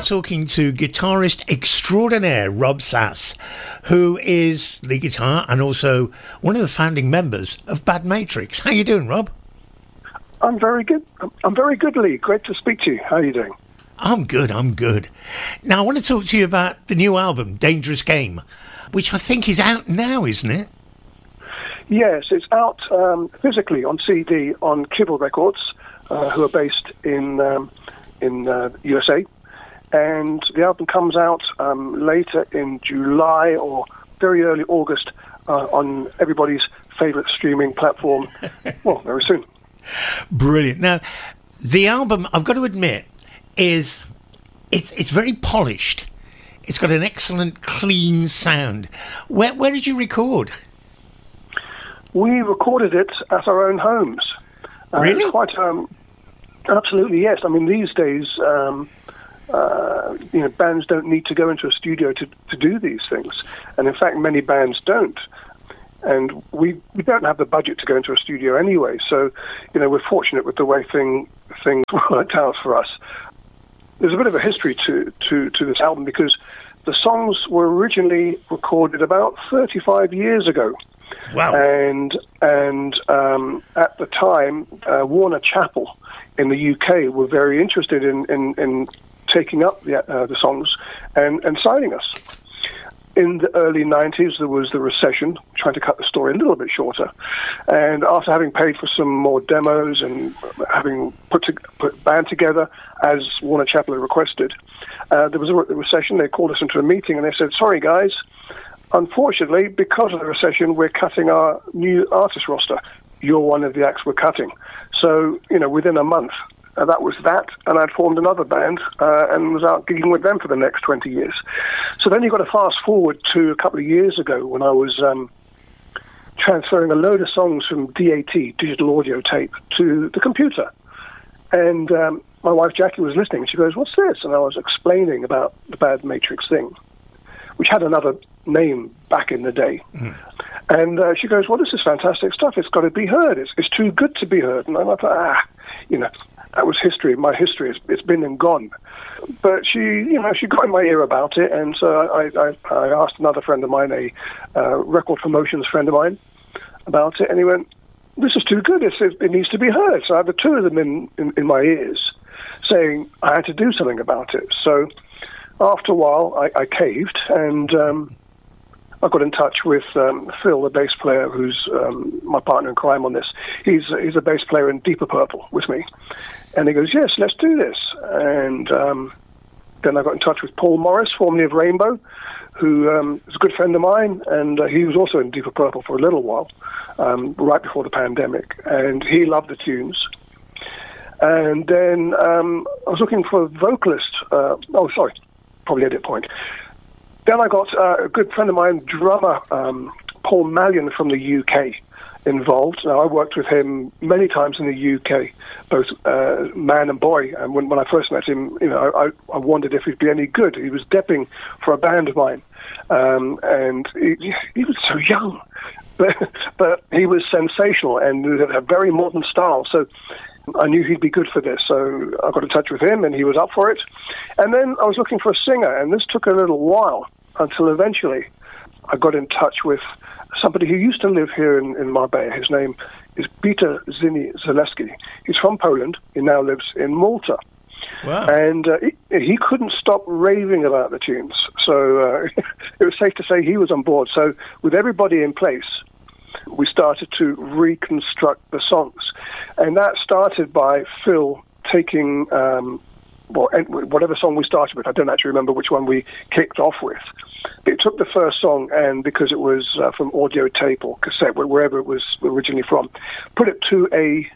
talking to guitarist extraordinaire Rob Sass, who is lead guitar and also one of the founding members of Bad Matrix. How you doing, Rob? I'm very good. I'm very good, Lee. Great to speak to you. How are you doing? I'm good. Now, I want to talk to you about the new album, Dangerous Game, which I think is out now, isn't it? Yes, it's out physically on CD on Kibble Records, who are based in USA. And the album comes out later in July or very early August on everybody's favourite streaming platform, well, very soon. Brilliant. Now, the album, I've got to admit, it's very polished. It's got an excellent, clean sound. Where did you record? We recorded it at our own homes. Really? Quite, absolutely, yes. I mean, these days, bands don't need to go into a studio to do these things. And in fact, many bands don't. And we don't have the budget to go into a studio anyway. So, we're fortunate with the way things worked out for us. There's a bit of a history to this album because the songs were originally recorded about 35 years ago. Wow. And at the time, Warner Chappell in the UK were very interested in taking up the songs and signing us. In the early 90s, there was the recession, trying to cut the story a little bit shorter. And after having paid for some more demos and having put band together, as Warner Chappell had requested, there was a recession. They called us into a meeting and they said, sorry, guys, unfortunately, because of the recession, we're cutting our new artist roster. You're one of the acts we're cutting. So, within a month, that was that, and I'd formed another band and was out gigging with them for the next 20 years. So then you've got to fast forward to a couple of years ago when I was transferring a load of songs from DAT, digital audio tape, to the computer. And my wife Jackie was listening, and she goes, what's this? And I was explaining about the Bad Matrix thing, which had another name back in the day. Mm. And she goes, well, this is fantastic stuff. It's got to be heard. It's too good to be heard. And I thought, that was history. My history, it's been and gone. But she got in my ear about it, and so I asked another friend of mine, a record promotions friend of mine, about it, and he went, this is too good. It needs to be heard. So I had the two of them in my ears saying I had to do something about it. So after a while, I caved, and I got in touch with Phil, the bass player, who's my partner in crime on this. He's a bass player in Deeper Purple with me. And he goes, yes, let's do this. And then I got in touch with Paul Morris, formerly of Rainbow, who is a good friend of mine, and he was also in Deeper Purple for a little while, right before the pandemic. And he loved the tunes. And then I was looking for a vocalist. Probably edit point. Then I got a good friend of mine, drummer Paul Mallion from the UK, involved. Now, I worked with him many times in the UK, both man and boy. And when I first met him, I wondered if he'd be any good. He was depping for a band of mine, and he was so young, but he was sensational and had a very modern style. So I knew he'd be good for this, so I got in touch with him, and he was up for it. And then I was looking for a singer, and this took a little while until eventually I got in touch with somebody who used to live here in Marbella. His name is Peter Zaleski. He's from Poland. He now lives in Malta. Wow. And he couldn't stop raving about the tunes. So it was safe to say he was on board. So with everybody in place, we started to reconstruct the songs. And that started by Phil taking whatever song we started with. I don't actually remember which one we kicked off with. It took the first song, and because it was from audio tape or cassette, wherever it was originally from, put it to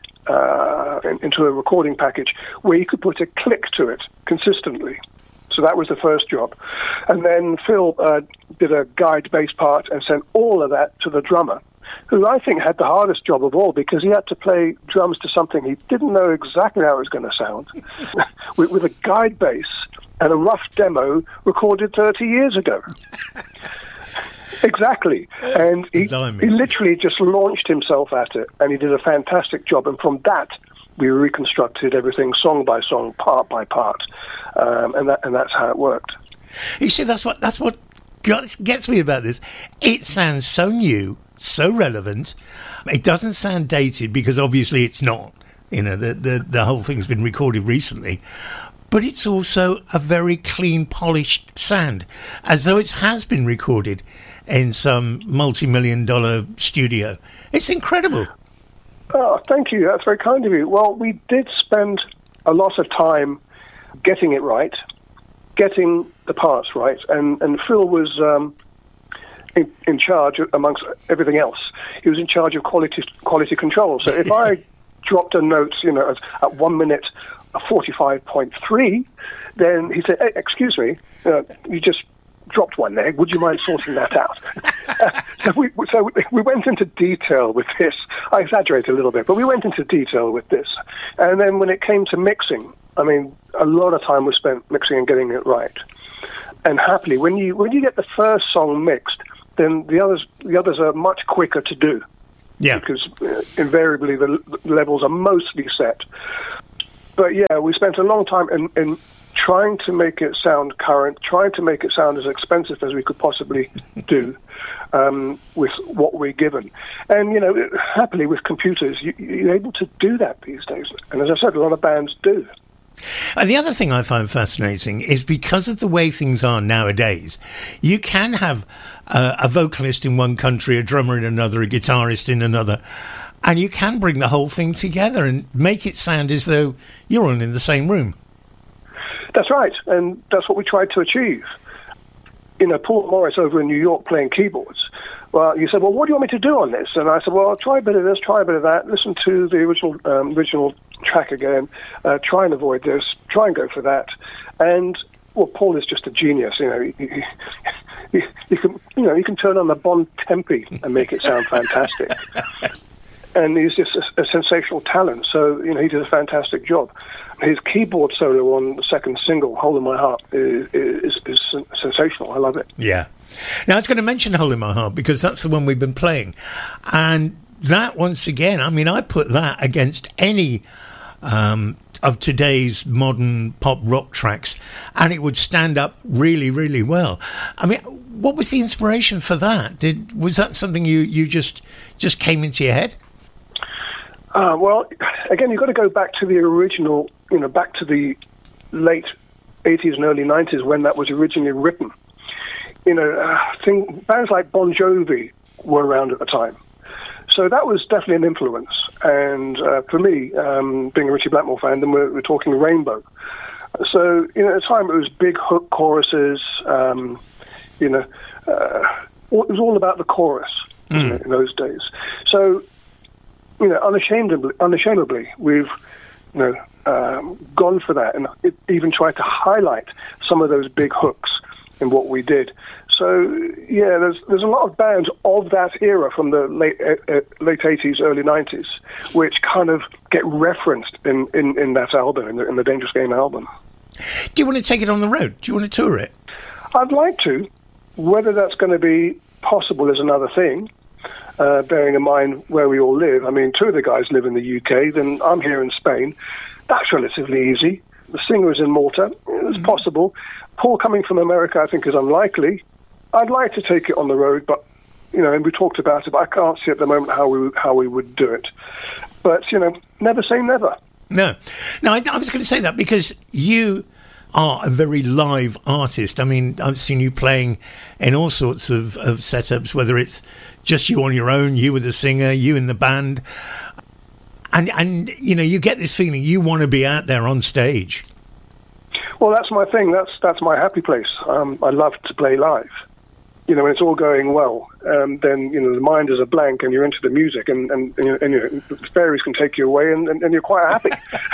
into a recording package where you could put a click to it consistently. So that was the first job. And then Phil did a guide bass part and sent all of that to the drummer, who I think had the hardest job of all because he had to play drums to something he didn't know exactly how it was going to sound, with a guide bass and a rough demo recorded 30 years ago. Exactly. And he literally just launched himself at it, and he did a fantastic job. And from that, we reconstructed everything song by song, part by part, and that's how it worked. You see, that's what gets me about this. It sounds so new, so relevant. It doesn't sound dated because obviously it's not. You know, the whole thing's been recorded recently. But it's also a very clean, polished sound, as though it has been recorded in some multi-million-dollar studio. It's incredible. Oh, thank you. That's very kind of you. Well, we did spend a lot of time getting it right, getting the parts right, and Phil was in charge, amongst everything else. He was in charge of quality control. So if I dropped a note, at 1 minute 45.3, then he said, "Hey, excuse me, you just dropped one there. Would you mind sorting that out?" So we went into detail with this. I exaggerate a little bit, but we went into detail with this. And then when it came to mixing, I mean, a lot of time was spent mixing and getting it right. And happily, when you get the first song mixed, then the others are much quicker to do. Yeah. Because invariably the levels are mostly set. But yeah, we spent a long time in trying to make it sound current, trying to make it sound as expensive as we could possibly do with what we're given. And, happily with computers, you're able to do that these days. And as I said, a lot of bands do. The other thing I find fascinating is because of the way things are nowadays, you can have a vocalist in one country, a drummer in another, a guitarist in another, and you can bring the whole thing together and make it sound as though you're all in the same room. That's right, and that's what we tried to achieve. Paul Morris over in New York playing keyboards. Well, you said, "Well, what do you want me to do on this?" And I said, "Well, I'll try a bit of this, try a bit of that. Listen to the original track again. Try and avoid this. Try and go for that." And well, Paul is just a genius. You can turn on the Bon Tempi and make it sound fantastic. And he's just a sensational talent. So he did a fantastic job. His keyboard solo on the second single, "Hole in My Heart," is sensational. I love it. Yeah. Now, I was going to mention "Hole in My Heart" because that's the one we've been playing. And that, once again, I mean, I put that against any of today's modern pop rock tracks, and it would stand up really, really well. I mean, what was the inspiration for that? Was that something you just came into your head? Well, again, you've got to go back to the original, back to the late 80s and early 90s when that was originally written. Bands like Bon Jovi were around at the time. So that was definitely an influence. And for me, being a Richie Blackmore fan, then we're talking Rainbow. So, at the time it was big hook choruses, it was all about the chorus in those days. So, unashamedly, we've gone for that, and even tried to highlight some of those big hooks in what we did. So yeah, there's a lot of bands of that era from the late 80s, early 90s, which kind of get referenced in that album, in the Dangerous Game album. Do you want to take it on the road? Do you want to tour it? I'd like to. Whether that's going to be possible is another thing. Bearing in mind where we all live. I mean, two of the guys live in the UK, then I'm here in Spain. That's relatively easy. The singer is in Malta. It's possible. Paul coming from America, I think, is unlikely. I'd like to take it on the road, but, and we talked about it, but I can't see at the moment how we would do it. But, never say never. No, I was going to say that because you are a very live artist. I mean, I've seen you playing in all sorts of setups, whether it's just you on your own, you with the singer, you in the band. And you get this feeling you want to be out there on stage. Well, that's my thing. That's my happy place. I love to play live. When it's all going well, then the mind is a blank and you're into the music, and the fairies can take you away, and you're quite happy.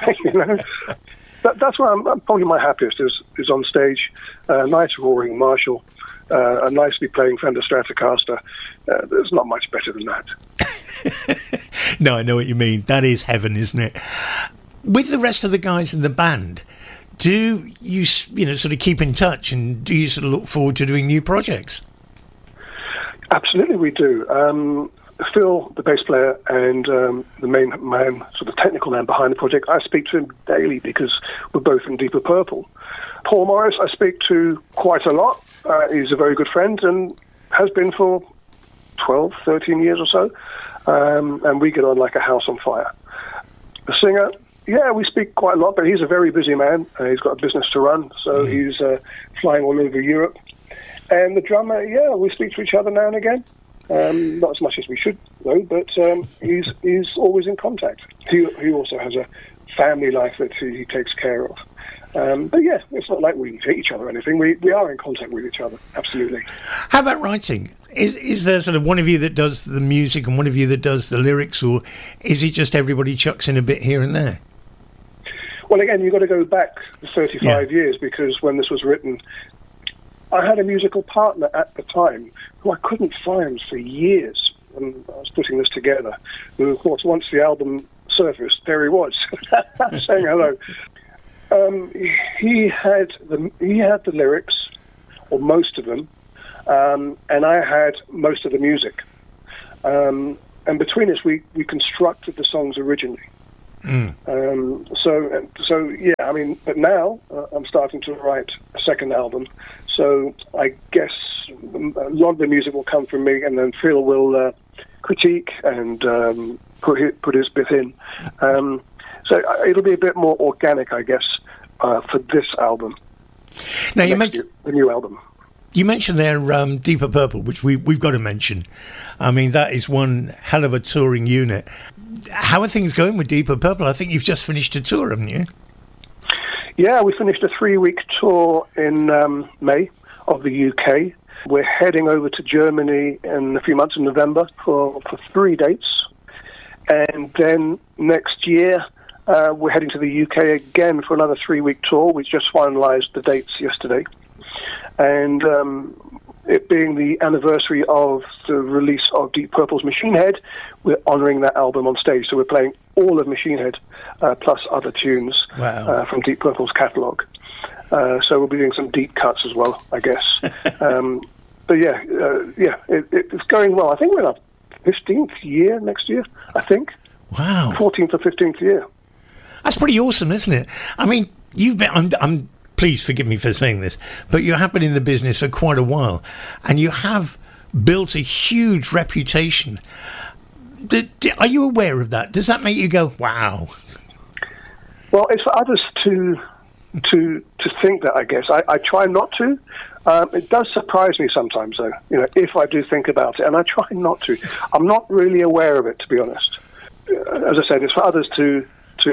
That's where I'm probably my happiest is on stage. Nice roaring Marshall, a nicely playing Fender Stratocaster. There's not much better than that. No, I know what you mean. That is heaven, isn't it? With the rest of the guys in the band, do you sort of keep in touch, and do you sort of look forward to doing new projects? Absolutely, we do. Phil, the bass player, and the main man, sort of technical man behind the project, I speak to him daily because we're both in Deeper Purple. Paul Morris, I speak to quite a lot. He's a very good friend and has been for 12, 13 years or so. And we get on like a house on fire. The singer, yeah, we speak quite a lot, but he's a very busy man. He's got a business to run, so he's flying all over Europe. And the drummer, yeah, we speak to each other now and again. Not as much as we should, though, but he's always in contact. He also has a family life that he takes care of. But yeah, it's not like we hate each other or anything. We are in contact with each other, absolutely. How about writing? Is there sort of one of you that does the music and one of you that does the lyrics, or is it just everybody chucks in a bit here and there? Well, again, you've got to go back 35 years, because when this was written, I had a musical partner at the time who I couldn't find for years when I was putting this together. And of course, once the album surfaced, there he was, saying hello. He had the lyrics, or most of them, and I had most of the music. And between us, we constructed the songs originally. So yeah, I mean, but now I'm starting to write a second album, so I guess a lot of the music will come from me, and then Phil will critique and put his bit in. So it'll be a bit more organic, I guess, for this album. Now the new album. You mentioned there Deeper Purple, which we've got to mention. I mean, that is one hell of a touring unit. How are things going with Deeper Purple? I think you've just finished a tour, haven't you? Yeah, we finished a 3-week tour in May of the UK. We're heading over to Germany in a few months in November for 3 dates. And then next year, we're heading to the UK again for another 3-week tour. We just finalised the dates yesterday. And it being the anniversary of the release of Deep Purple's Machine Head, we're honouring that album on stage. So we're playing all of Machine Head, plus other tunes from Deep Purple's catalogue. So we'll be doing some deep cuts as well, I guess. But yeah, it's going well. I think we're in our 15th year next year, I think. Wow. 14th or 15th year. That's pretty awesome, isn't it? I mean, you've been... I'm please forgive me for saying this, but you have been in the business for quite a while, and you have built a huge reputation. Are you aware of that? Does that make you go, wow? Well, it's for others to think that, I guess. I try not to. It does surprise me sometimes, though, if I do think about it, and I try not to. I'm not really aware of it, to be honest. As I said, it's for others to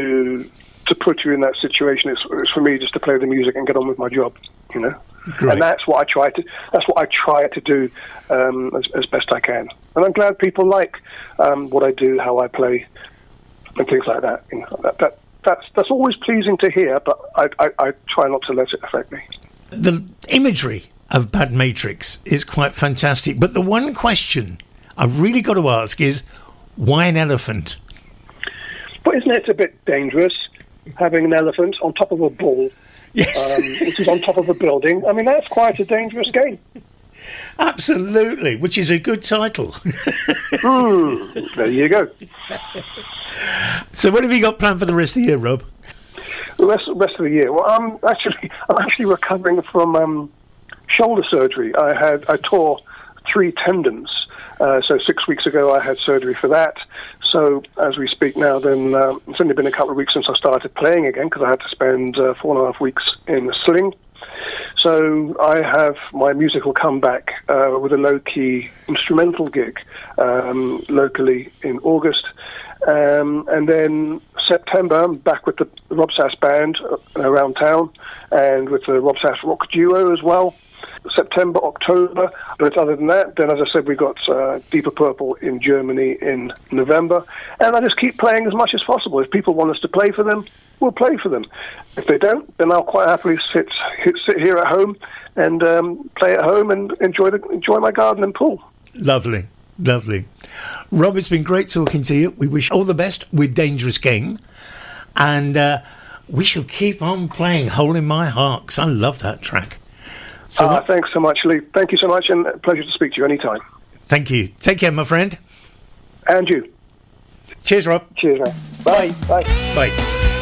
put you in that situation. It's for me just to play the music and get on with my job, Great. And that's what I try to do as best I can. And I'm glad people like what I do, how I play, and things like that. That's always pleasing to hear, but I try not to let it affect me. The imagery of Bad Matrix is quite fantastic, but the one question I've really got to ask is, why an elephant? But isn't it a bit dangerous having an elephant on top of a bull, yes, which is on top of a building? I mean, that's quite a dangerous game. Absolutely, which is a good title. There you go. So what have you got planned for the rest of the year, Rob? The rest of the year? Well, I'm actually recovering from shoulder surgery. I tore 3 tendons. So 6 weeks ago I had surgery for that. So as we speak now, then it's only been a couple of weeks since I started playing again, because I had to spend 4.5 weeks in a sling. So I have my musical comeback with a low-key instrumental gig locally in August. And then September, I'm back with the Rob Sass Band around town, and with the Rob Sass Rock Duo as well. September, October. But other than that, then as I said, we got Deeper Purple in Germany in November. And I just keep playing as much as possible. If people want us to play for them, we'll play for them. If they don't, then I'll quite happily sit here at home and play at home and enjoy my garden and pool. Lovely, lovely. Rob, it's been great talking to you. We wish all the best with Dangerous Game. And we shall keep on playing Hole in My Heart, 'cause I love that track. So thanks so much, Lee. Thank you so much, and a pleasure to speak to you anytime. Thank you. Take care, my friend. And you. Cheers, Rob. Cheers, man. Bye. Bye. Bye.